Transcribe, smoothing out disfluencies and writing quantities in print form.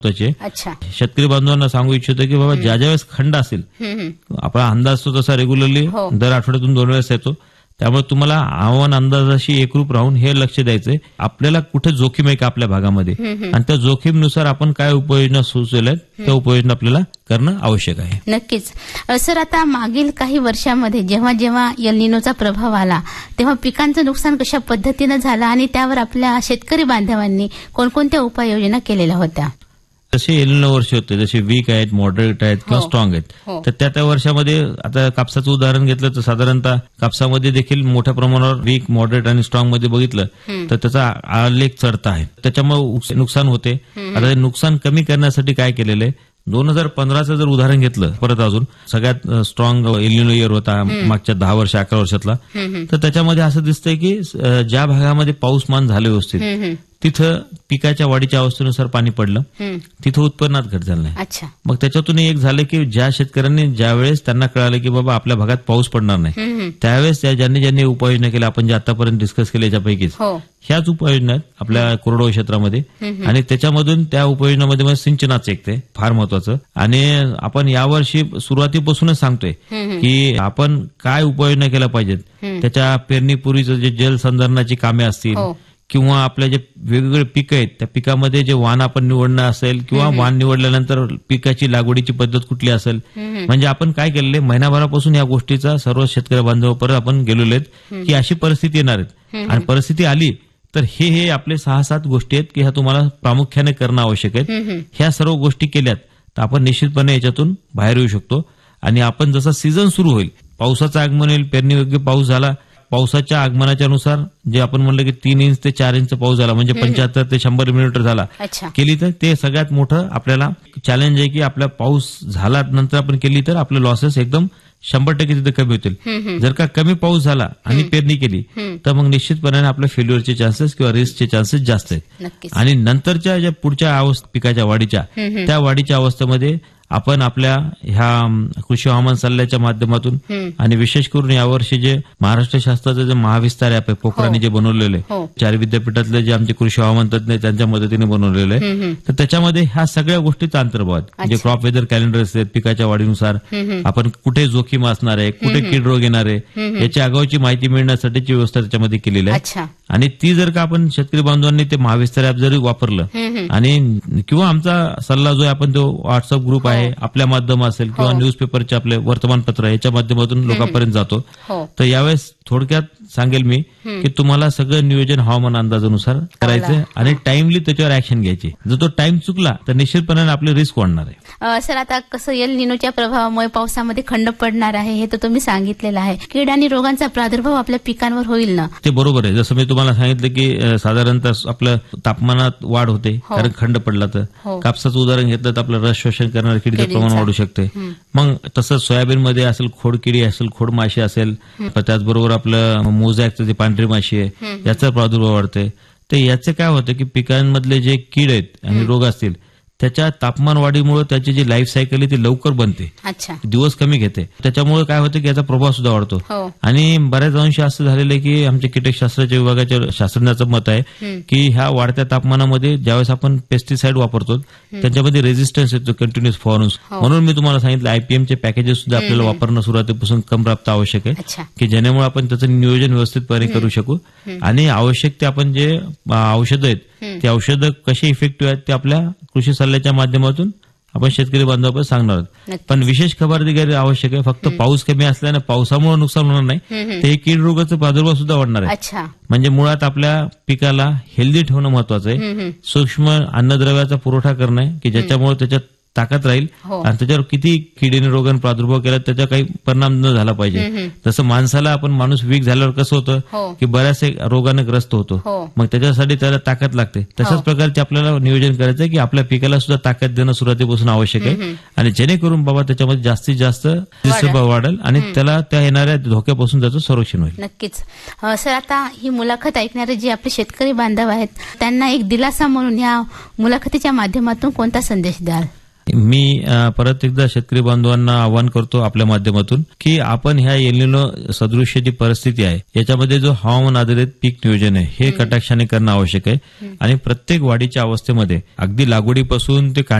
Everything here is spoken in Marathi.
अच्छा. शेतकरी बांधवांना सांगू इच्छितो की बाबा ज्या वेळेस खंड असेल, आपला अंदाज तो तसा रेग्युलरली दर आठवड्यातून 2 वेळेस येतो. त्यामुळे तुम्हाला हवामान अंदाजाशी एकरूप राहून हे लक्ष द्यायचंय आपल्याला कुठे जोखीम आहे का आपल्या भागामध्ये, आणि त्या जोखीमनुसार आपण काय उपाययोजना सुचवल्यात त्या उपाययोजना आपल्याला करणं आवश्यक आहे. नक्कीच सर. आता मागील काही वर्षांमध्ये जेव्हा जेव्हा एल निनोचा प्रभाव आला तेव्हा पिकांचं नुकसान कशा पद्धतीनं झालं आणि त्यावर आपल्या शेतकरी बांधवांनी कोणकोणत्या उपाययोजना केलेल्या होत्या? जसे एल निनो वर्ष होते, जसे वीक आहेत, मॉडरेट आहेत किंवा स्ट्रॉंग आहेत, तर त्या वर्षामध्ये आता कापसाचं उदाहरण घेतलं तर साधारणतः कापसामध्ये देखील मोठ्या प्रमाणावर वीक, मॉडरेट आणि स्ट्रॉंग मध्ये बघितलं तर त्याचा आलेख चढता आहे. त्याच्यामुळे नुकसान होते. आता हे नुकसान कमी करण्यासाठी काय केलेलं आहे, 2015चं जर उदाहरण घेतलं परत अजून सगळ्यात स्ट्रॉंग एल निनो इयर होता मागच्या 10 वर्ष 11 वर्षातला, तर त्याच्यामध्ये असं दिसतंय की ज्या भागामध्ये पाऊसमान झाले व्यवस्थित तिथं पिकाच्या वाढीच्या अवस्थेनुसार पाणी पडलं, तिथं उत्पन्नात घट झाली नाही. मग त्याच्यातून एक झालं की ज्या शेतकऱ्यांनी ज्यावेळेस त्यांना कळालं की बाबा आपल्या भागात पाऊस पडणार नाही, त्यावेळेस ज्यांनी उपाययोजना केल्या आपण जे आतापर्यंत डिस्कस केल्या याच्यापैकीच ह्याच उपाययोजना आपल्या कोरडवाहू क्षेत्रामध्ये, आणि त्याच्यामधून त्या उपाययोजनामध्ये सिंचनाचं एक ते फार महत्वाचं. आणि आपण यावर्षी सुरुवातीपासूनच सांगतोय की आपण काय उपाययोजना केल्या पाहिजेत. त्याच्या पेरणीपूर्वीचं जे जलसंधारणाची कामे असतील किंवा आपल्या जे वेगवेगळे पिकं आहेत त्या पिकामध्ये जे वाण आपण निवडणं असेल किंवा वाण निवडल्यानंतर पिकाची लागवडीची पद्धत कुठली असेल, म्हणजे आपण काय केलेलं आहे महिनाभरापासून या गोष्टीचा सर्व शेतकरी बांधवांपर्यंत आपण गेलेलो आहेत की अशी परिस्थिती येणार आहेत, आणि परिस्थिती आली तर हे आपले 6-7 गोष्टी आहेत की ह्या तुम्हाला प्रामुख्याने करणं आवश्यक आहे. ह्या सर्व गोष्टी केल्यात तर आपण निश्चितपणे याच्यातून बाहेर येऊ शकतो. आणि आपण जसा सीझन सुरू होईल, पावसाचं आगमन होईल, पेरणीयोग्य पाऊस झाला, पावसाच्या आगमनाच्या अनुसार जे आपण म्हणलं की 3 इंच ते 4 इंच पाऊस झाला म्हणजे 75 ते 100 मिलीमीटर झाला केली तर ते सगळ्यात मोठं आपल्याला चॅलेंज आहे की आपला पाऊस झाला नंतर आपण केली तर आपले लॉसेस एकदम 100% तिथे कमी होतील. जर का कमी पाऊस झाला आणि पेरणी केली तर मग निश्चितपणे आपल्या फेल्युअरचे चान्सेस किंवा रिस्कचे चान्सेस जास्त आहेत. आणि नंतरच्या ज्या पुढच्या पिकाच्या वाढीच्या त्या वाढीच्या अवस्थेमध्ये आपण आपल्या ह्या कृषी हवामान सल्ल्याच्या माध्यमातून आणि विशेष करून यावर्षी जे महाराष्ट्र शासनाचं जे महाविस्तार ऍप आहे पोखराने जे बनवलेलं आहे, 4 विद्यापीठातले जे आमचे कृषी हवामान तज्ञ त्यांच्या मदतीने बनवलेलं आहे, तर त्याच्यामध्ये ह्या सगळ्या गोष्टीचा अंतर्भाव आहे. जे क्रॉप वेदर कॅलेंडर असते, पिकाच्या वाढीनुसार आपण कुठे जोखीम असणार आहे, कुठे कीड रोग येणार आहे, याची आगाऊची माहिती मिळण्यासाठीची व्यवस्था त्याच्यामध्ये केलेली आहे. आणि ती जर का आपण शेतकरी बांधवांनी ते महाविस्तार ऍप जरी वापरलं आणि किंवा आमचा सल्ला जो आहे आपण तो व्हॉट्सअप ग्रुप आहे आपल्या माध्यम असेल किंवा न्यूजपेपरचे आपले वर्तमानपत्र याच्या माध्यमातून लोकांपर्यंत जातो, तर यावेळेस थोडक्यात सांगेल मी की तुम्हाला सगळं नियोजन हवामान अंदाजानुसार करायचं आणि टाइमली त्याच्यावर ऍक्शन घ्यायची. जर तो टाइम चुकला तर निश्चितपणे आपली रिस्क वाढणार आहे. सर आता कसं एल निनोच्या प्रभावामुळे पावसामध्ये खंड पडणार आहे हे तर तुम्ही सांगितलेलं आहे. कीड आणि रोगांचा प्रादुर्भाव आपल्या पिकांवर होईल ना? ते बरोबर आहे. जसं मी तुम्हाला सांगितलं की साधारणतः आपलं तापमानात वाढ होते कारण खंड पडला तर. कापसाचं उदाहरण घेतलं तर आपलं रस शोषण करणाऱ्या किडीचं प्रमाण वाढू शकते. मग तसंच सोयाबीनमध्ये असेल खोडकिडी असेल, खोडमाशी असेल, त्याचबरोबर आपलं मोझॅकचं जे पांढरी माशी आहे याचा प्रादुर्भाव वाढते. तर याचे काय होतं की पिकांमधले जे कीड आहेत आणि रोग असतील त्याच्या तापमान वाढीमुळे त्याची जी लाईफ सायकल आहे ती लवकर बनते, दिवस कमी घेते. त्याच्यामुळे काय होतं की याचा प्रभाव सुद्धा वाढतो. आणि बऱ्याच अंशी असं झालेलं आहे की आमच्या कीटकशास्त्राच्या विभागाच्या शास्त्रज्ञाचं मत आहे की ह्या वाढत्या तापमानामध्ये ज्यावेळेस आपण पेस्टिसाइड वापरतो त्याच्यामध्ये रेझिस्टन्स येतो कंटिन्युअस फॉर्म्स. म्हणून मी तुम्हाला सांगितलं आयपीएमचे पॅकेजेस सुद्धा आपल्याला वापरणं सुरुवातीपासून कम प्राप्त आवश्यक आहे की जेणेमुळे आपण त्याचं नियोजन व्यवस्थितपणे करू शकू. आणि आवश्यक ते आपण जे औषधं आहेत ते औषधं कसे इफेक्टिव्ह आहेत ते आपल्या कृषी सल्ल्याच्या माध्यमातून आपण शेतकरी बांधवांना सांगणार आहोत. पण विशेष खबरदारी आवश्यक आहे. फक्त पाऊस कमी असल्याने पावसामुळे नुकसान होणार नाही, ते कीड रोगाचा प्रादुर्भाव सुद्धा वाढणार आहे. म्हणजे मुळात आपल्या पिकाला हेल्दी ठेवणं महत्वाचं आहे. सूक्ष्म अन्नद्रव्याचा पुरवठा करणं की ज्याच्यामुळे त्याच्यात ताकद राहील आणि त्याच्यावर किती किडीने रोगाने प्रादुर्भाव केला त्याचा काही परिणाम न झाला पाहिजे. जसं माणसाला आपण माणूस वीक झाल्यावर कसं होतं की बऱ्याच रोगाने ग्रस्त होतो, मग त्याच्यासाठी त्याला ताकद लागते. तशाच प्रकारचे आपल्याला नियोजन करायचं की आपल्या पिकाला सुद्धा ताकद देणं सुरुवातीपासून आवश्यक आहे आणि जेणेकरून बाबा त्याच्यामध्ये जास्तीत जास्त वाढेल आणि त्याला त्या येणाऱ्या धोक्यापासून त्याचं संरक्षण होईल. नक्कीच सर. आता ही मुलाखत ऐकणारे जे आपले शेतकरी बांधव आहेत त्यांना एक दिलासा म्हणून या मुलाखतीच्या माध्यमातून कोणता संदेश द्याल? मी परत एकदा शेतकरी बांधवांना आवाहन करतो आपल्या माध्यमातून की आपण ह्या एलिनो सदृश्य जी परिस्थिती आहे याच्यामध्ये जो हवामान आधारित पीक नियोजन आहे हे कटाक्षाने करणं आवश्यक आहे आणि प्रत्येक वाढीच्या अवस्थेमध्ये अगदी लागवडीपासून ते